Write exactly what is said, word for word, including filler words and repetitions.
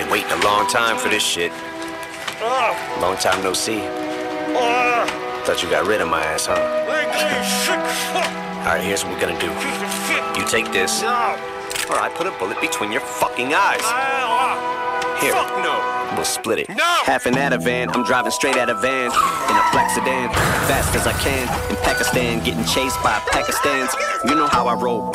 Been waiting a long time for this shit. Long time no see. Thought you got rid of my ass, huh? Alright, here's what we're gonna do. You take this. Or I put a bullet between your fucking eyes. Here. Fuck no. We'll split it. No! Half an Ativan, I'm driving straight out of van. In a black sedan, fast as I can. In Pakistan, getting chased by Pakistans. You know how I roll.